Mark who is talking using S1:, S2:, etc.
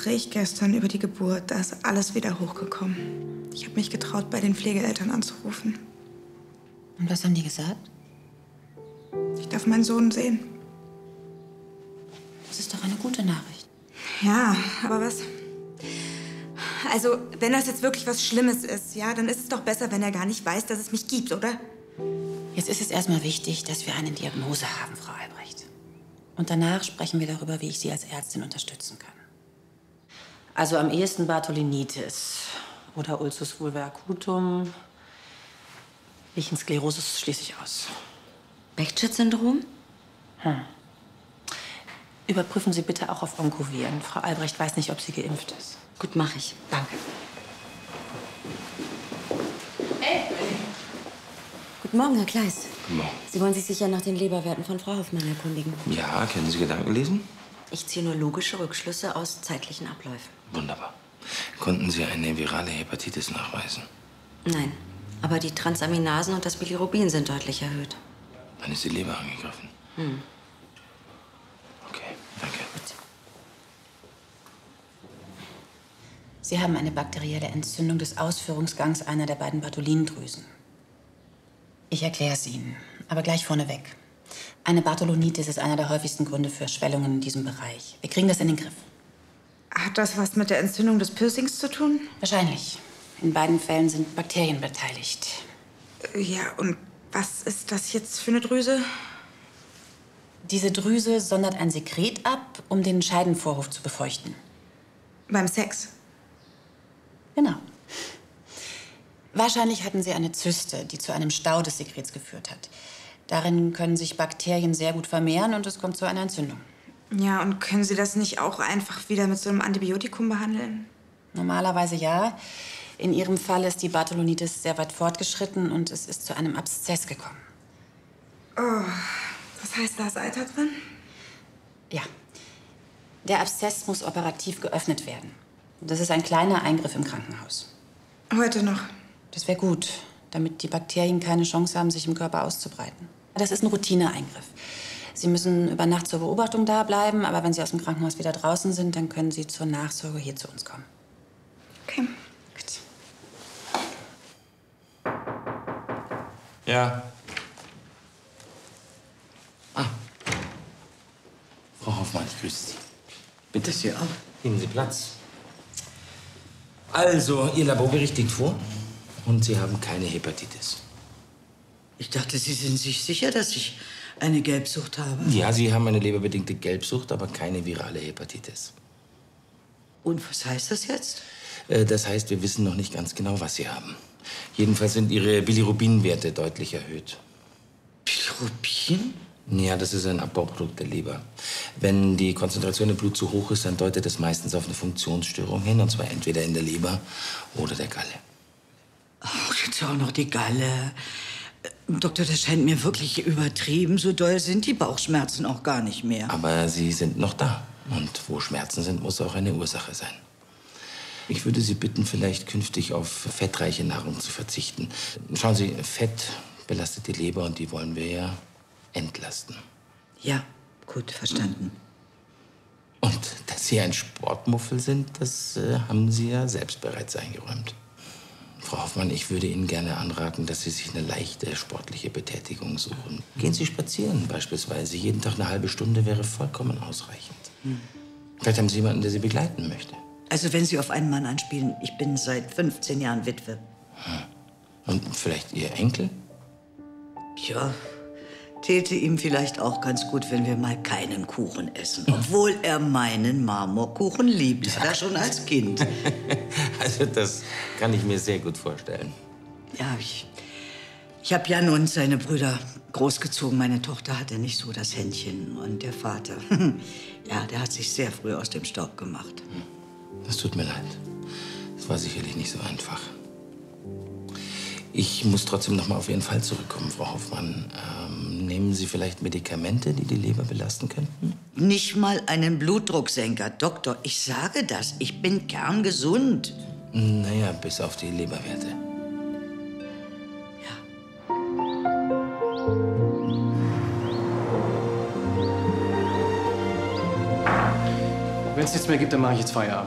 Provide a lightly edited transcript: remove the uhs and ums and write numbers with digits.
S1: Gespräch gestern über die Geburt, da ist alles wieder hochgekommen. Ich habe mich getraut, bei den Pflegeeltern anzurufen.
S2: Und was haben die gesagt?
S1: Ich darf meinen Sohn sehen.
S2: Das ist doch eine gute Nachricht.
S1: Ja, aber was? Also, wenn das jetzt wirklich was Schlimmes ist, ja, dann ist es doch besser, wenn er gar nicht weiß, dass es mich gibt, oder?
S2: Jetzt ist es erstmal wichtig, dass wir eine Diagnose haben, Frau Albrecht. Und danach sprechen wir darüber, wie ich Sie als Ärztin unterstützen kann. Also am ehesten Bartholinitis oder Ulcus vulvae acutum. Lichensklerosis schließe ich aus.
S3: Bechdschat-Syndrom?
S2: Überprüfen Sie bitte auch auf Onkoviren. Frau Albrecht weiß nicht, ob sie geimpft ist.
S3: Gut, mache ich.
S2: Danke.
S3: Guten Morgen, Herr Kleis.
S4: Guten Morgen.
S3: Sie wollen sich sicher nach den Leberwerten von Frau Hoffmann erkundigen.
S4: Ja, können Sie Gedanken lesen?
S3: Ich ziehe nur logische Rückschlüsse aus zeitlichen Abläufen.
S4: Wunderbar. Konnten Sie eine virale Hepatitis nachweisen?
S3: Nein, aber die Transaminasen und das Bilirubin sind deutlich erhöht.
S4: Dann ist die Leber angegriffen. Okay, danke.
S2: Sie haben eine bakterielle Entzündung des Ausführungsgangs einer der beiden Bartholinendrüsen. Ich erkläre es Ihnen, aber gleich vorneweg. Eine Bartholinitis ist einer der häufigsten Gründe für Schwellungen in diesem Bereich. Wir kriegen das in den Griff.
S1: Hat das was mit der Entzündung des Piercings zu tun?
S2: Wahrscheinlich. In beiden Fällen sind Bakterien beteiligt.
S1: Ja, und was ist das jetzt für eine Drüse?
S2: Diese Drüse sondert ein Sekret ab, um den Scheidenvorhof zu befeuchten.
S1: Beim Sex?
S2: Genau. Wahrscheinlich hatten Sie eine Zyste, die zu einem Stau des Sekrets geführt hat. Darin können sich Bakterien sehr gut vermehren und es kommt zu einer Entzündung.
S1: Ja, und können Sie das nicht auch einfach wieder mit so einem Antibiotikum behandeln?
S2: Normalerweise ja. In Ihrem Fall ist die Bartholinitis sehr weit fortgeschritten und es ist zu einem Abszess gekommen.
S1: Was heißt, da ist Eiter drin?
S2: Ja. Der Abszess muss operativ geöffnet werden. Das ist ein kleiner Eingriff im Krankenhaus.
S1: Heute noch.
S2: Das wäre gut, damit die Bakterien keine Chance haben, sich im Körper auszubreiten. Das ist ein Routineeingriff. Sie müssen über Nacht zur Beobachtung da bleiben, aber wenn Sie aus dem Krankenhaus wieder draußen sind, dann können Sie zur Nachsorge hier zu uns kommen.
S1: Okay.
S2: Gut.
S4: Ja. Frau Hoffmann, ich grüße Sie. Bitte.
S5: Sie auch.
S4: Nehmen Sie Platz. Also, Ihr Laborbericht liegt vor und Sie haben keine Hepatitis.
S5: Ich dachte, Sie sind sich sicher, dass ich eine Gelbsucht habe.
S4: Ja, Sie haben eine leberbedingte Gelbsucht, aber keine virale Hepatitis.
S5: Und was heißt das jetzt?
S4: Das heißt, wir wissen noch nicht ganz genau, was Sie haben. Jedenfalls sind Ihre Bilirubinwerte deutlich erhöht.
S5: Bilirubin?
S4: Ja, das ist ein Abbauprodukt der Leber. Wenn die Konzentration im Blut zu hoch ist, dann deutet das meistens auf eine Funktionsstörung hin, und zwar entweder in der Leber oder der Galle.
S5: Oh, jetzt auch noch die Galle. Doktor, das scheint mir wirklich übertrieben. So doll sind die Bauchschmerzen auch gar nicht mehr.
S4: Aber sie sind noch da. Und wo Schmerzen sind, muss auch eine Ursache sein. Ich würde Sie bitten, vielleicht künftig auf fettreiche Nahrung zu verzichten. Schauen Sie, Fett belastet die Leber und die wollen wir ja entlasten.
S5: Ja, gut, verstanden.
S4: Und dass Sie ein Sportmuffel sind, das haben Sie ja selbst bereits eingeräumt. Frau Hoffmann, ich würde Ihnen gerne anraten, dass Sie sich eine leichte sportliche Betätigung suchen. Gehen Sie spazieren beispielsweise. Jeden Tag eine halbe Stunde wäre vollkommen ausreichend. Vielleicht haben Sie jemanden, der Sie begleiten möchte.
S5: Also wenn Sie auf einen Mann anspielen, ich bin seit 15 Jahren Witwe.
S4: Und vielleicht Ihr Enkel?
S5: Ja, täte ihm vielleicht auch ganz gut, wenn wir mal keinen Kuchen essen. Obwohl er meinen Marmorkuchen liebt. Hat er schon als Kind.
S4: Also das kann ich mir sehr gut vorstellen.
S5: Ja, ich habe Jan und seine Brüder großgezogen. Meine Tochter hatte nicht so das Händchen. Und der Vater, ja, der hat sich sehr früh aus dem Staub gemacht.
S4: Das tut mir leid. Das war sicherlich nicht so einfach. Ich muss trotzdem noch mal auf Ihren Fall zurückkommen, Frau Hoffmann. Nehmen Sie vielleicht Medikamente, die die Leber belasten könnten?
S5: Nicht mal einen Blutdrucksenker. Doktor, ich sage das. Ich bin kerngesund.
S4: Naja, bis auf die Leberwerte.
S5: Ja.
S6: Wenn es nichts mehr gibt, dann mache ich jetzt Feierabend.